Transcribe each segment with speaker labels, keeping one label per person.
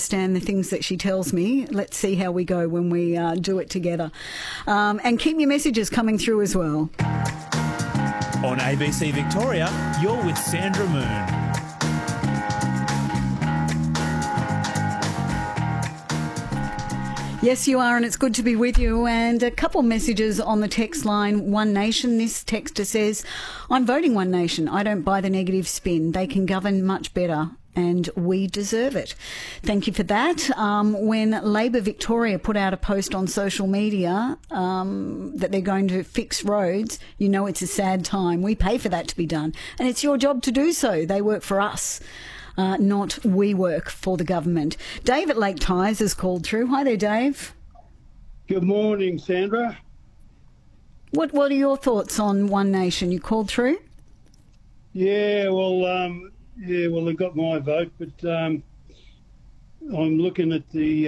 Speaker 1: understand the things that she tells me. Let's see how we go when we do it together. And keep your messages coming through as well.
Speaker 2: On ABC Victoria, you're with Sandra Moon.
Speaker 1: Yes, you are, and it's good to be with you. And a couple messages on the text line. One Nation, this texter says, I'm voting One Nation. I don't buy the negative spin. They can govern much better, and we deserve it. Thank you for that. When Labor Victoria put out a post on social media that they're going to fix roads, you know it's a sad time. We pay for that to be done, and it's your job to do so. They work for us. Not we work for the government. Dave at Lake Tyers has called through. Hi there, Dave.
Speaker 3: Good morning, Sandra.
Speaker 1: What are your thoughts on One Nation? You called through?
Speaker 3: Yeah, well, they got my vote, but I'm looking at the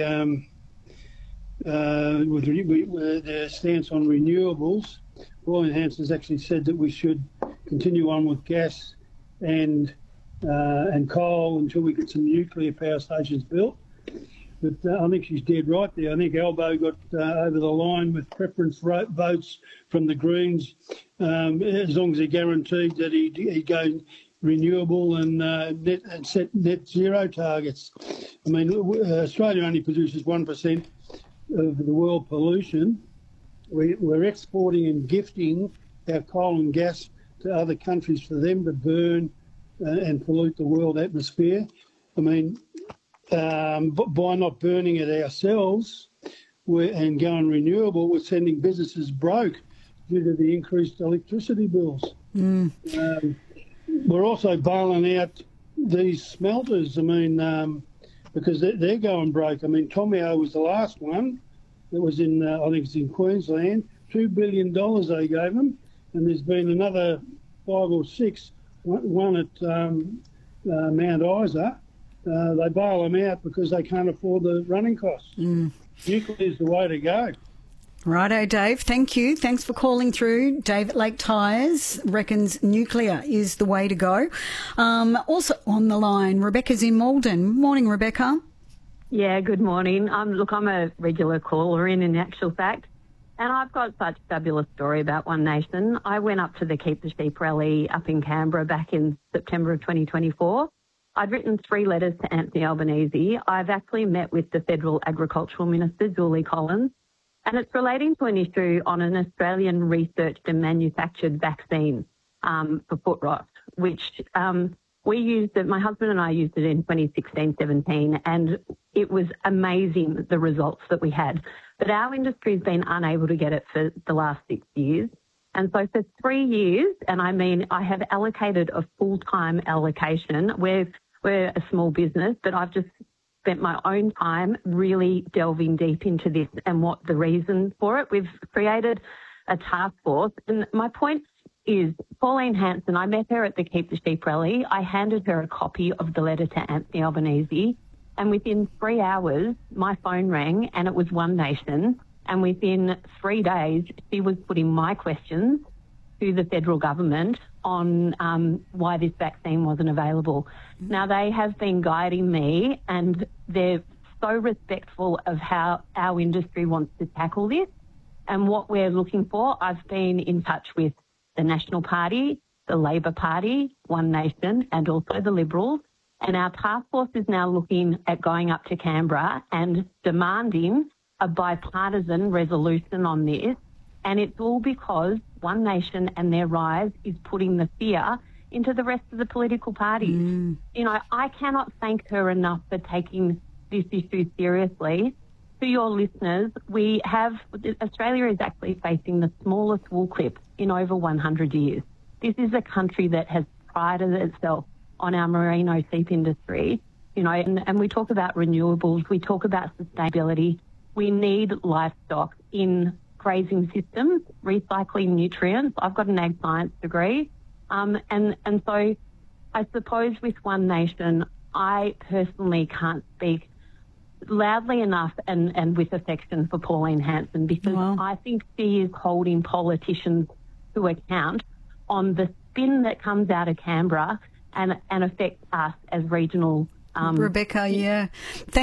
Speaker 3: their stance on renewables. Pauline Hanson's actually said that we should continue on with gas and coal until we get some nuclear power stations built. But I think she's dead right there. I think Albo got over the line with preference votes from the Greens, as long as he guaranteed that he'd go renewable and set net zero targets. I mean, Australia only produces 1% of the world pollution. We're exporting and gifting our coal and gas to other countries for them to burn and pollute the world atmosphere. I mean, by not burning it ourselves and going renewable, we're sending businesses broke due to the increased electricity bills. We're also bailing out these smelters, I mean, because they're going broke. I mean, Tomio was the last one that was in, I think it's in Queensland, $2 billion they gave them, and there's been another 5 or 6, one at Mount Isa. They bail them out because they can't afford the running costs. Nuclear is the way to go.
Speaker 1: Righto, Dave. Thank you. Thanks for calling through. Dave at Lake Tyers reckons nuclear is the way to go. Also on the line, Rebecca's in Malden. Morning, Rebecca.
Speaker 4: Yeah, good morning. Look, I'm a regular caller in actual fact, and I've got such a fabulous story about One Nation. I went up to the Keep the Sheep rally up in Canberra back in September of 2024. I'd written 3 letters to Anthony Albanese. I've actually met with the Federal Agricultural Minister, Julie Collins, and it's relating to an issue on an Australian researched and manufactured vaccine for foot rot, which we used it, my husband and I used it in 2016-17, and it was amazing, the results that we had. But our industry's been unable to get it for the last 6 years. And so for 3 years, and I mean, I have allocated a full-time allocation. We're a small business, but I've just spent my own time really delving deep into this and what the reason for it. We've created a task force. And my point is, Pauline Hanson, I met her at the Keep the Sheep rally. I handed her a copy of the letter to Anthony Albanese. And within 3 hours, my phone rang and it was One Nation. And within 3 days, she was putting my questions to the federal government on why this vaccine wasn't available. Now, they have been guiding me, and they're so respectful of how our industry wants to tackle this and what we're looking for. I've been in touch with the National Party, the Labor Party, One Nation, and also the Liberals. And our task force is now looking at going up to Canberra and demanding a bipartisan resolution on this. And it's all because One Nation and their rise is putting the fear into the rest of the political parties. You know, I cannot thank her enough for taking this issue seriously. To your listeners, Australia is actually facing the smallest wool clip in over 100 years. This is a country that has prided itself on our merino sheep industry, you know, and we talk about renewables, we talk about sustainability. We need livestock in grazing systems, recycling nutrients. I've got an ag science degree. And so I suppose with One Nation, I personally can't speak loudly enough and with affection for Pauline Hanson, because I think she is holding politicians to account on the spin that comes out of Canberra and affects us as regional.
Speaker 1: Rebecca, yeah.